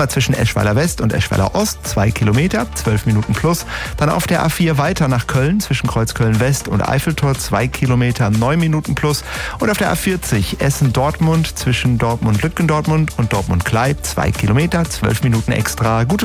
Einmal zwischen Eschweiler West und Eschweiler Ost, 2 Kilometer, 12 Minuten plus. Dann auf der A4 weiter nach Köln, zwischen Kreuzköln West und Eiffeltor, 2 Kilometer, 9 Minuten plus. Und auf der A40 Essen-Dortmund, zwischen Dortmund-Lütgendortmund und Dortmund-Kleib, 2 Kilometer, 12 Minuten extra. Gute